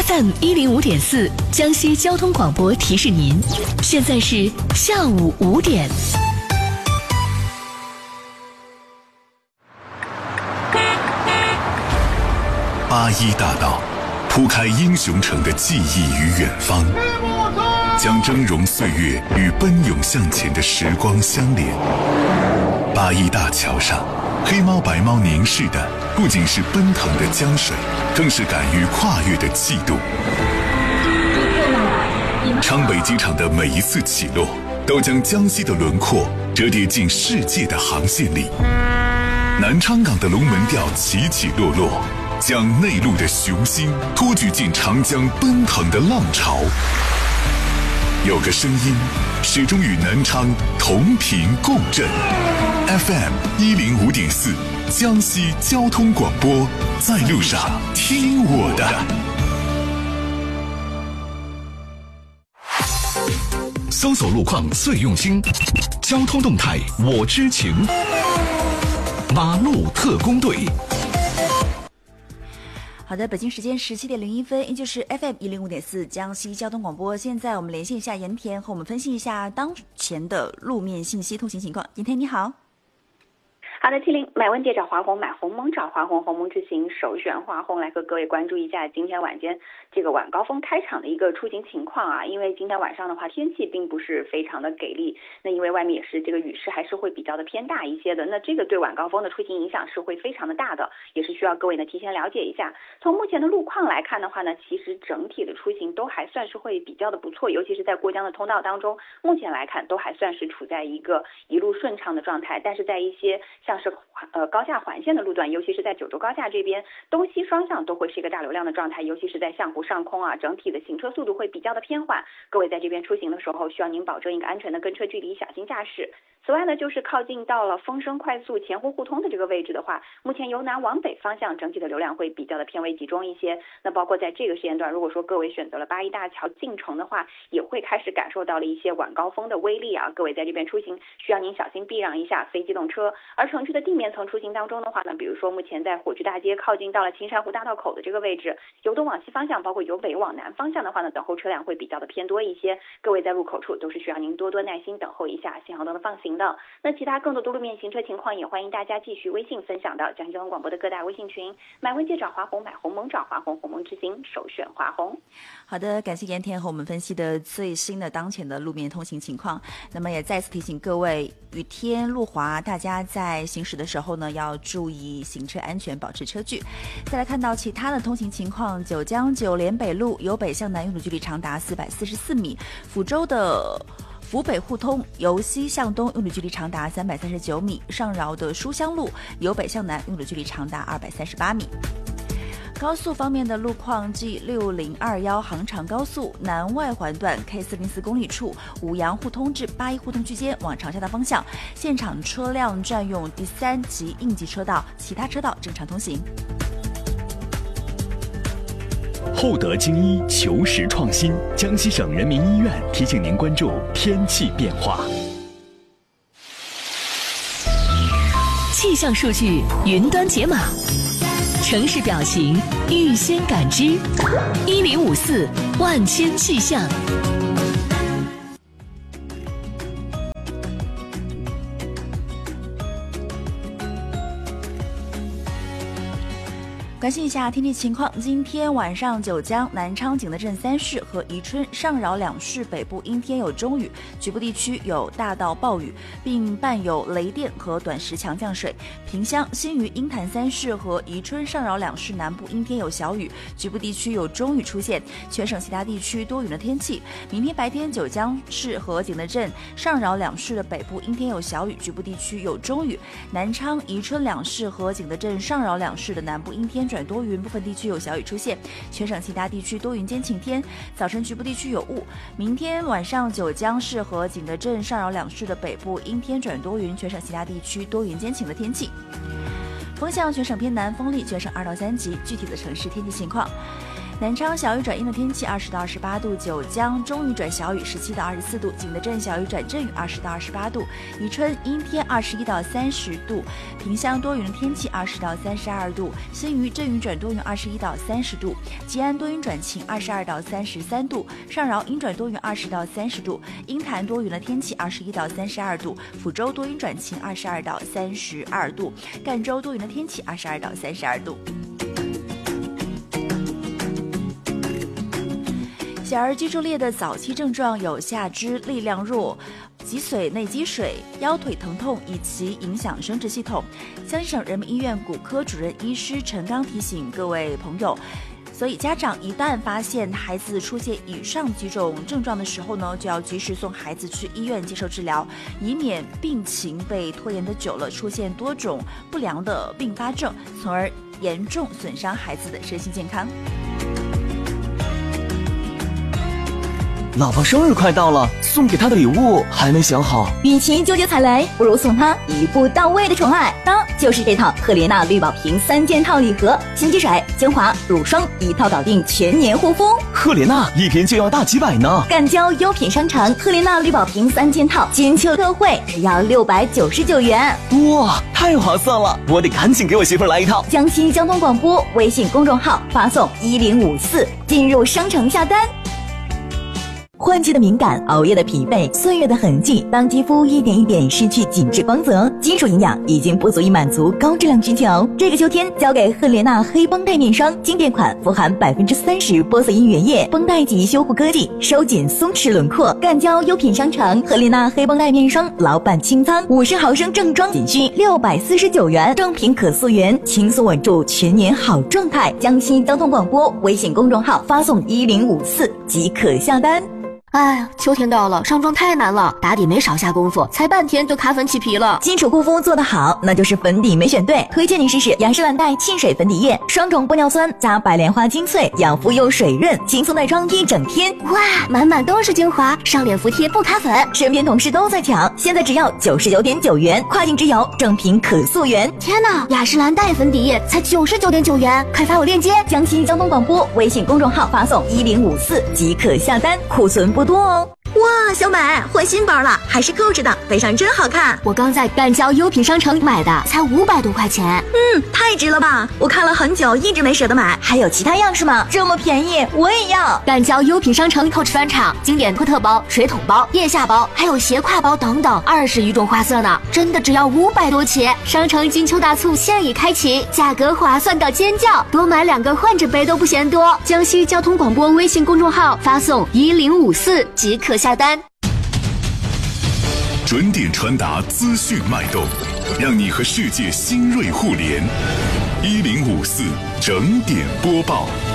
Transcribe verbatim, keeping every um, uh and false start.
F M 一零五点四江西交通广播提示您，现在是下午五点。 八一大道铺开英雄城的记忆与远方，将峥嵘岁月与奔涌向前的时光相连。八一大桥上，黑猫白猫凝视的不仅是奔腾的江水，更是敢于跨越的气度。昌北机场的每一次起落，都将江西的轮廓折叠进世界的航线里。南昌港的龙门吊起起落落，将内陆的雄心托举进长江奔腾的浪潮。有个声音始终与南昌同频共振。 F M 一零五点四江西交通广播，在路上听我的。 搜索路况最用心，交通动态我知情。马路特工队。 好的，北京时间十七点零一分，依旧是 F M 一零五点四江西交通广播。现在我们连线一下盐田，和我们分析一下当前的路面信息、通行情况。盐田你好。 好的，七零买问界找华虹，买鸿蒙找华虹，鸿蒙之行首选华虹。来和各位关注一下今天晚间这个晚高峰开场的一个出行情况啊。因为今天晚上的话，天气并不是非常的给力，那因为外面也是这个雨势还是会比较的偏大一些的，那这个对晚高峰的出行影响是会非常的大的，也是需要各位呢提前了解一下。从目前的路况来看的话呢，其实整体的出行都还算是会比较的不错，尤其是在过江的通道当中，目前来看都还算是处在一个一路顺畅的状态。但是在一些像是呃高架环线的路段，尤其是在九州高架这边，东西双向都会是一个大流量的状态，尤其是在象湖上空啊，整体的行车速度会比较的偏缓。各位在这边出行的时候，需要您保证一个安全的跟车距离，小心驾驶。此外呢，就是靠近到了丰生快速前湖互通的这个位置的话，目前由南往北方向整体的流量会比较的偏为集中一些。那包括在这个时间段，如果说各位选择了八一大桥进城的话，也会开始感受到了一些晚高峰的威力啊。各位在这边出行需要您小心避让一下非机动车。而城区的地面层出行当中的话呢，比如说目前在火炬大街靠近到了青山湖大道口的这个位置，由东往西方向，包括由北往南方向的话呢，等候车辆会比较的偏多一些。各位在入口处都是需要您多多耐心等候一下信号灯的放行的。那其他更多的路面行车情况，也欢迎大家继续微信分享到江西交通广播的各大微信群，买问界找华虹，买鸿蒙找华虹，鸿蒙之行首选华虹。 好的，感谢盐田和我们分析的最新的当前的路面通行情况。那么也再次提醒各位，雨天路滑，大家在行驶的时候呢，要注意行车安全，保持车距。再来看到其他的通行情况，九江九连北路由北向南用路距离长达四百四十四米，抚州的福北互通由西向东用路距离长达三百三十九米，上饶的书香路由北向南用路距离长达二百三十八米。高速方面的路况，G 六零二一杭长高速南外环段 K 四零四公里处五羊互通至八一互通区间往长沙的方向，现场车辆占用第三级应急车道，其他车道正常通行。 厚德精医求实创新，江西省人民医院提醒您关注天气变化。 气象数据云端解码，城市表情预先感知，一零五四万千气象。 关心一下天气情况，今天晚上九江、南昌、景德镇三市和宜春、上饶两市北部阴天有中雨，局部地区有大到暴雨，并伴有雷电和短时强降水。萍乡、新余、鹰潭三市和宜春、上饶两市南部阴天有小雨，局部地区有中雨出现，全省其他地区多云的天气。明天白天，九江市和景德镇、上饶两市的北部阴天有小雨，局部地区有中雨。南昌、宜春两市和景德镇、上饶两市的南部阴天转多云，部分地区有小雨出现，全省其他地区多云间晴天，早晨局部地区有雾。明天晚上，九江市和景德镇、上饶两市的北部阴天转多云，全省其他地区多云间晴的天气。风向全省偏南，风力全省二到三级。具体的城市天气情况， 南昌小雨转阴的天气，二十到二十八度；九江中雨转小雨，十七到二十四度；景德镇小雨转阵雨，二十到二十八度；宜春阴天，二十一到三十度；萍乡多云的天气，二十到三十二度；新余阵雨转多云，二十一到三十度；吉安多云转晴，二十二到三十三度；上饶阴转多云，二十到三十度；鹰潭多云的天气，二十一到三十二度；抚州多云转晴，二十二到三十二度；赣州多云的天气，二十二到三十二度。小儿脊柱裂的早期症状有下肢力量弱、脊髓内积水、腰腿疼痛以及影响生殖系统。江西省人民医院骨科主任医师陈刚提醒各位朋友，所以家长一旦发现孩子出现以上几种症状的时候呢，就要及时送孩子去医院接受治疗，以免病情被拖延的久了，出现多种不良的并发症，从而严重损伤孩子的身心健康。 老婆生日快到了，送给她的礼物还没想好。 与其纠结踩雷，不如送她一步到位的宠爱，那就是这套赫莲娜绿宝瓶三件套礼盒，洗肌水、精华、乳霜一套搞定，全年护肤。 赫莲娜一瓶就要大几百呢。 赣交优品商城赫莲娜绿宝瓶三件套金秋特惠，只要六百九十九元。 哇，太划算了，我得赶紧给我媳妇来一套。 江西交通广播微信公众号发送一零五四进入商城下单。换季的敏感，熬夜的疲惫，岁月的痕迹，当肌肤一点一点失去紧致光泽，金属营养已经不足以满足高质量需求。这个秋天交给赫莲娜黑绷带面霜，经典款富含百分之三十玻色因原液，绷带及修护科技，收紧松弛轮廓。赣交优品商城赫莲娜黑绷带面霜老板清仓，五十毫升正装仅需六百四十九元，正品可溯源，轻松稳住全年好状态。江西交通广播微信公众号发送一零五四即可下单。 哎，秋天到了，上妆太难了，打底没少下功夫，才半天就卡粉起皮了。 基础护肤做得好，那就是粉底没选对。推荐你试试雅诗兰黛沁水粉底液，双种玻尿酸加白莲花精粹，养肤又水润，轻松带妆一整天。 哇，满满都是精华，上脸服帖不卡粉。 身边同事都在抢，现在只要九十九点九元，跨境直邮，正品可溯源。 天哪，雅诗兰黛粉底液才九十九点九元，快发我链接。 江西交通广播微信公众号发送一零五四即可下单，库存不多哦。 哇，小美换新包了，还是扣着的，背上真好看。 我刚在赣交优品商城买的，才五百多块钱。 嗯，太值了吧！我看了很久，一直没舍得买。 还有其他样式吗？这么便宜，我也要。 赣交优品商城 Coach 专场经典托特包、水桶包、腋下包，还有斜挎包等等，二十余种花色呢，真的只要五百多起。商城金秋大促现已开启，价格划算到尖叫，多买两个换着背都不嫌多。江西交通广播微信公众号发送一零五四即可下单。 准点传达资讯脉动，让你和世界新锐互联。一零五四整点播报。